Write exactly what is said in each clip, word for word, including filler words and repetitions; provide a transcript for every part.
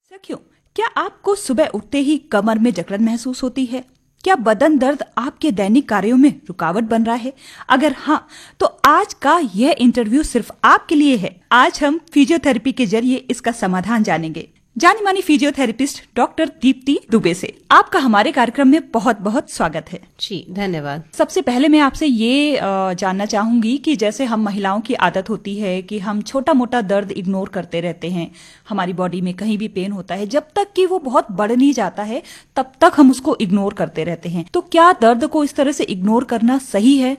ऐसा क्यों? क्या आपको सुबह उठते ही कमर में जकड़न महसूस होती है? क्या बदन दर्द आपके दैनिक कार्यों में रुकावट बन रहा है? अगर हाँ, तो आज का यह इंटरव्यू सिर्फ आपके लिए है। आज हम फिजियोथेरेपी के जरिए इसका समाधान जानेंगे। जानी मानी फिजियोथेरेपिस्ट डॉक्टर दीप्ति दुबे से आपका हमारे कार्यक्रम में बहुत बहुत स्वागत है। जी धन्यवाद। सबसे पहले मैं आपसे ये जानना चाहूंगी कि जैसे हम महिलाओं की आदत होती है कि हम छोटा मोटा दर्द इग्नोर करते रहते हैं, हमारी बॉडी में कहीं भी पेन होता है, जब तक कि वो बहुत बढ़ नहीं जाता है तब तक हम उसको इग्नोर करते रहते हैं। तो क्या दर्द को इस तरह से इग्नोर करना सही है?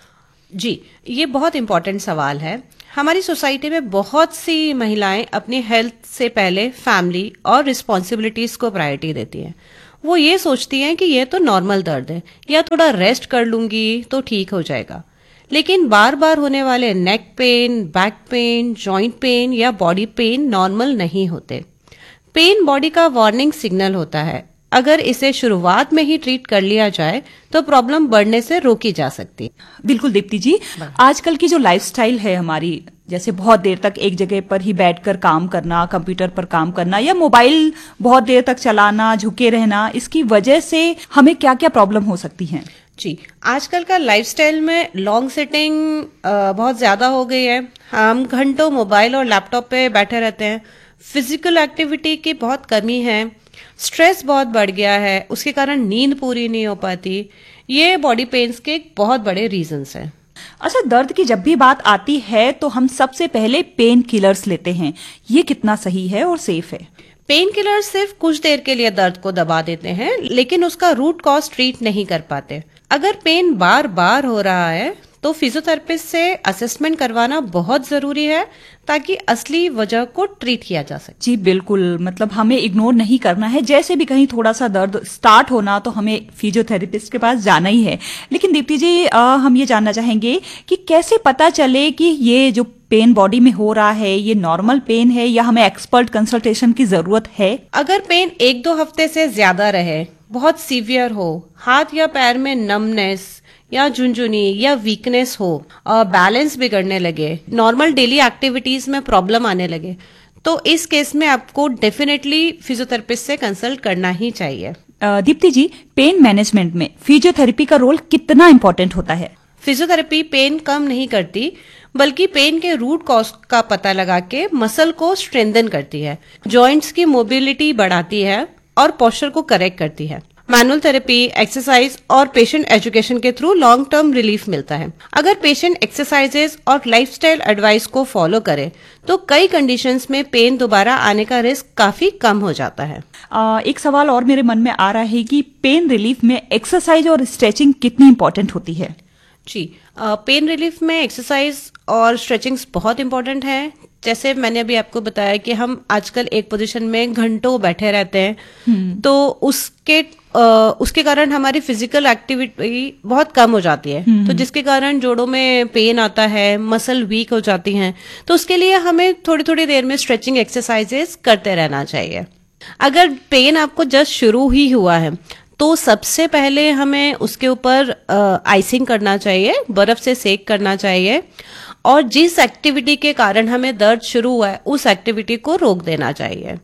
जी, ये बहुत इम्पोर्टेंट सवाल है। हमारी सोसाइटी में बहुत सी महिलाएं अपनी हेल्थ से पहले फैमिली और रिस्पॉन्सिबिलिटीज को प्रायोरिटी देती हैं। वो ये सोचती हैं कि ये तो नॉर्मल दर्द है या थोड़ा रेस्ट कर लूंगी तो ठीक हो जाएगा। लेकिन बार बार होने वाले neck pain, back pain, joint pain या बॉडी पेन नॉर्मल नहीं होते। पेन बॉडी का वार्निंग सिग्नल होता है। अगर इसे शुरुआत में ही ट्रीट कर लिया जाए तो प्रॉब्लम बढ़ने से रोकी जा सकती है। बिल्कुल दीप्ति जी, आजकल की जो लाइफस्टाइल है हमारी, जैसे बहुत देर तक एक जगह पर ही बैठकर काम करना, कंप्यूटर पर काम करना या मोबाइल बहुत देर तक चलाना, झुके रहना, इसकी वजह से हमें क्या क्या प्रॉब्लम हो सकती है? जी, आजकल का लाइफस्टाइल में लॉन्ग सिटिंग बहुत ज्यादा हो गई है। हम घंटों मोबाइल और लैपटॉप पे बैठे रहते हैं। फिजिकल एक्टिविटी की बहुत कमी है। स्ट्रेस बहुत बढ़ गया है, उसके कारण नींद पूरी नहीं हो पाती। ये बॉडी पेन्स के बहुत बड़े रीजंस हैं। अच्छा, दर्द की जब भी बात आती है तो हम सबसे पहले पेन किलर्स लेते हैं। ये कितना सही है और सेफ है? पेन किलर्स सिर्फ कुछ देर के लिए दर्द को दबा देते हैं, लेकिन उसका रूट कॉज ट्रीट नहीं कर पाते। अगर पेन बार बार हो रहा है तो फिजियोथेरेपिस्ट से असेसमेंट करवाना बहुत जरूरी है ताकि असली वजह को ट्रीट किया जा सके। जी बिल्कुल, मतलब हमें इग्नोर नहीं करना है। जैसे भी कहीं थोड़ा सा दर्द स्टार्ट होना तो हमें फिजियोथेरेपिस्ट के पास जाना ही है। लेकिन दीप्ति जी, आ, हम ये जानना चाहेंगे कि कैसे पता चले कि ये जो पेन बॉडी में हो रहा है ये नॉर्मल पेन है या हमें एक्सपर्ट कंसल्टेशन की जरूरत है? अगर पेन एक दो हफ्ते से ज्यादा रहे, बहुत सीवियर हो, हाथ या पैर में नमनेस या झुनझुनी या वीकनेस हो, और बैलेंस बिगड़ने लगे, नॉर्मल डेली एक्टिविटीज में प्रॉब्लम आने लगे, तो इस केस में आपको डेफिनेटली फिजियोथेरेपिस्ट से कंसल्ट करना ही चाहिए। दीप्ति जी, पेन मैनेजमेंट में फिजियोथेरेपी का रोल कितना इम्पोर्टेंट होता है? फिजियोथेरेपी पेन कम नहीं करती, बल्कि पेन के रूट कॉज का पता लगा के मसल को स्ट्रेंथन करती है, जॉइंट्स की मोबिलिटी बढ़ाती है और पोस्चर को करेक्ट करती है। मैनुअल थेरेपी, एक्सरसाइज और पेशेंट एजुकेशन के थ्रू लॉन्ग टर्म रिलीफ मिलता है। अगर पेशेंट एक्सरसाइजेस और लाइफस्टाइल एडवाइस को फॉलो करे तो कई कंडीशंस में पेन दोबारा आने का रिस्क काफी कम हो जाता है। आ, एक सवाल और मेरे मन में आ रहा है कि पेन रिलीफ में एक्सरसाइज और स्ट्रेचिंग कितनी इंपॉर्टेंट होती है? जी, पेन रिलीफ में एक्सरसाइज और स्ट्रेचिंग्स बहुत इंपॉर्टेंट है। जैसे मैंने अभी आपको बताया कि हम आजकल एक पोजीशन में घंटों बैठे रहते हैं, तो उसके आ, उसके कारण हमारी फिजिकल एक्टिविटी बहुत कम हो जाती है, तो जिसके कारण जोड़ों में पेन आता है, मसल वीक हो जाती हैं। तो उसके लिए हमें थोड़ी थोड़ी देर में स्ट्रेचिंग एक्सरसाइजेस करते रहना चाहिए। अगर पेन आपको जस्ट शुरू ही हुआ है तो सबसे पहले हमें उसके ऊपर आइसिंग करना चाहिए, बर्फ से सेक करना चाहिए, और जिस एक्टिविटी के कारण हमें दर्द शुरू हुआ है उस एक्टिविटी को रोक देना चाहिए।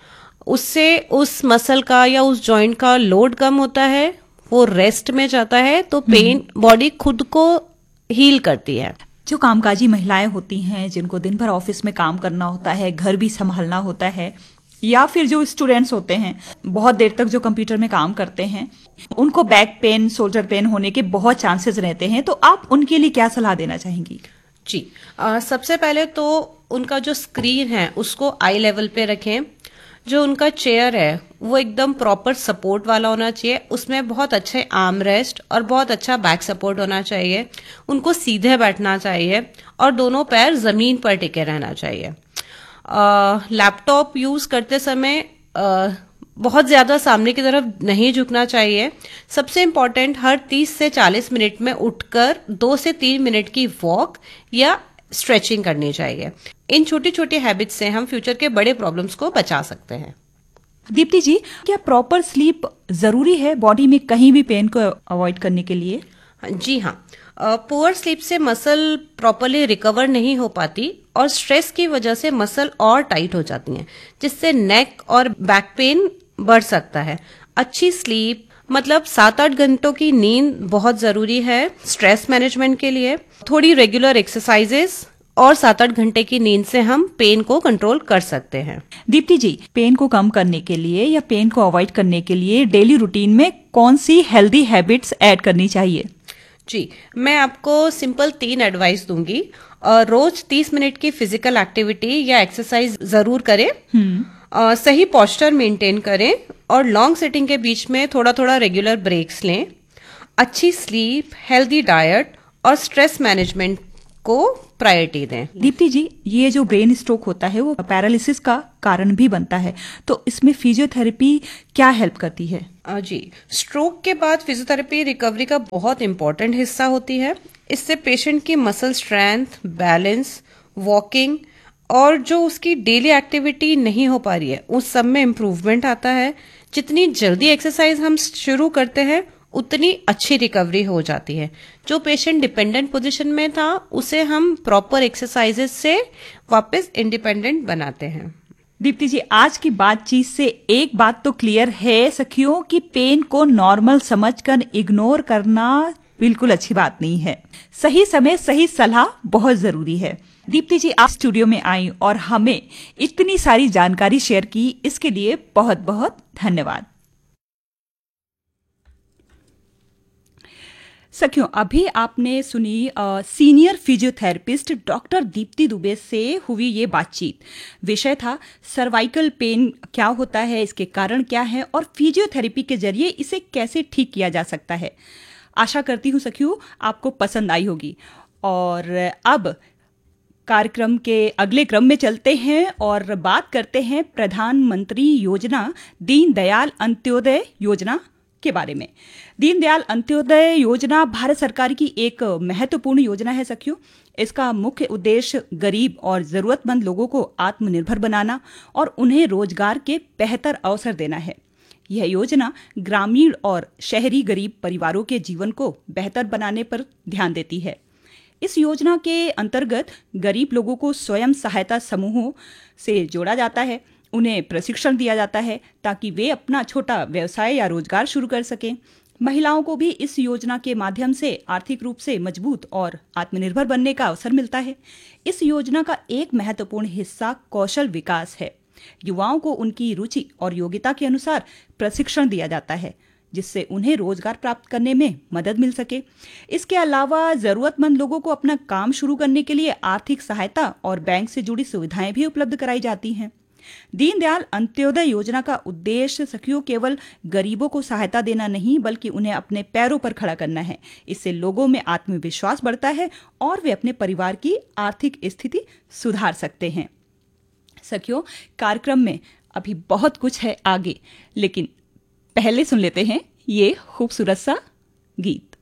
उससे उस मसल का या उस जॉइंट का लोड कम होता है, वो रेस्ट में जाता है, तो पेन बॉडी खुद को हील करती है। जो कामकाजी महिलाएं होती हैं, जिनको दिन भर ऑफिस में काम करना होता है, घर भी संभालना होता है, या फिर जो स्टूडेंट्स होते हैं बहुत देर तक जो कंप्यूटर में काम करते हैं, उनको बैक पेन, शोल्डर पेन होने के बहुत चांसेस रहते हैं, तो आप उनके लिए क्या सलाह देना चाहेंगी? जी, आ, सबसे पहले तो उनका जो स्क्रीन है उसको आई लेवल पे रखें। जो उनका चेयर है वो एकदम प्रॉपर सपोर्ट वाला होना चाहिए, उसमें बहुत अच्छे आर्म रेस्ट और बहुत अच्छा बैक सपोर्ट होना चाहिए। उनको सीधे बैठना चाहिए और दोनों पैर जमीन पर टिके रहना चाहिए। लैपटॉप यूज करते समय आ, बहुत ज्यादा सामने की तरफ नहीं झुकना चाहिए। सबसे इम्पोर्टेंट, हर तीस से चालीस मिनट में उठकर दो से तीन मिनट की वॉक या स्ट्रेचिंग करनी चाहिए। इन छोटी छोटी हैबिट से हम फ्यूचर के बड़े प्रॉब्लम्स को बचा सकते हैं। दीप्ति जी, क्या प्रॉपर स्लीप जरूरी है बॉडी में कहीं भी पेन को अवॉइड करने के लिए? जी हाँ, पुअर स्लीप से मसल प्रॉपरली रिकवर नहीं हो पाती और स्ट्रेस की वजह से मसल और टाइट हो जाती हैं, जिससे नेक और बैक पेन बढ़ सकता है। अच्छी स्लीप मतलब सात आठ घंटों की नींद बहुत जरूरी है स्ट्रेस मैनेजमेंट के लिए। थोड़ी रेगुलर एक्सरसाइजेस और सात आठ घंटे की नींद से हम पेन को कंट्रोल कर सकते हैं। दीप्ति जी, पेन को कम करने के लिए या पेन को अवॉइड करने के लिए डेली रूटीन में कौन सी हेल्दी हैबिट्स ऐड करनी चाहिए? जी, मैं आपको सिंपल तीन एडवाइस दूंगी। और रोज तीस मिनट की फिजिकल एक्टिविटी या एक्सरसाइज जरूर करें। uh, सही पोस्चर मेंटेन करें और लॉन्ग सिटिंग के बीच में थोड़ा थोड़ा रेगुलर ब्रेक्स लें। अच्छी स्लीप, हेल्दी डाइट और स्ट्रेस मैनेजमेंट को प्रायोरिटी दें। दीप्ति जी, ये जो ब्रेन स्ट्रोक होता है वो पैरालिसिस का कारण भी बनता है, तो इसमें फिजियोथेरेपी क्या हेल्प करती है? जी, स्ट्रोक के बाद फिजियोथेरेपी रिकवरी का बहुत इंपॉर्टेंट हिस्सा होती है। इससे पेशेंट की मसल स्ट्रेंथ, बैलेंस, वॉकिंग और जो उसकी डेली एक्टिविटी नहीं हो पा रही है उस सब में इम्प्रूवमेंट आता है। जितनी जल्दी एक्सरसाइज हम शुरू करते हैं उतनी अच्छी रिकवरी हो जाती है। जो पेशेंट डिपेंडेंट पोजीशन में था उसे हम प्रॉपर एक्सरसाइजेस से वापस इंडिपेंडेंट बनाते हैं। दीप्ति जी, आज की बातचीत से एक बात तो क्लियर है सखियों कि पेन को नॉर्मल समझकर इग्नोर करना बिल्कुल अच्छी बात नहीं है। सही समय सही सलाह बहुत जरूरी है। दीप्ति जी, आप स्टूडियो में आई और हमें इतनी सारी जानकारी शेयर की, इसके लिए बहुत बहुत धन्यवाद। सखियों, अभी आपने सुनी आ, senior physiotherapist doctor Deepti Dubey से हुई ये बातचीत। विषय था सर्वाइकल पेन क्या होता है, इसके कारण क्या है और फिजियोथेरेपी के जरिए इसे कैसे ठीक किया जा सकता है। आशा करती हूँ सखियों आपको पसंद आई होगी। और अब कार्यक्रम के अगले क्रम में चलते हैं और बात करते हैं प्रधानमंत्री योजना दीनदयाल अंत्योदय योजना के बारे में। दीनदयाल अंत्योदय योजना भारत सरकार की एक महत्वपूर्ण योजना है सखियों। इसका मुख्य उद्देश्य गरीब और जरूरतमंद लोगों को आत्मनिर्भर बनाना और उन्हें रोजगार के बेहतर अवसर देना है। यह योजना ग्रामीण और शहरी गरीब परिवारों के जीवन को बेहतर बनाने पर ध्यान देती है। इस योजना के अंतर्गत गरीब लोगों को स्वयं सहायता समूहों से जोड़ा जाता है, उन्हें प्रशिक्षण दिया जाता है ताकि वे अपना छोटा व्यवसाय या रोजगार शुरू कर सकें। महिलाओं को भी इस योजना के माध्यम से आर्थिक रूप से मजबूत और आत्मनिर्भर बनने का अवसर मिलता है। इस योजना का एक महत्वपूर्ण हिस्सा कौशल विकास है। युवाओं को उनकी रुचि और योग्यता के अनुसार प्रशिक्षण दिया जाता है, जिससे उन्हें रोजगार प्राप्त करने में मदद मिल सके। इसके अलावा जरूरतमंद लोगों को अपना काम शुरू करने के लिए आर्थिक सहायता और बैंक से जुड़ी सुविधाएं भी उपलब्ध कराई जाती हैं। दीनदयाल अंत्योदय योजना का उद्देश्य सखियों केवल गरीबों को सहायता देना नहीं, बल्कि उन्हें अपने पैरों पर खड़ा करना है। इससे लोगों में आत्मविश्वास बढ़ता है और वे अपने परिवार की आर्थिक स्थिति सुधार सकते हैं। सखियों, कार्यक्रम में अभी बहुत कुछ है आगे, लेकिन पहले सुन लेते हैं ये खूबसूरत सा गीत।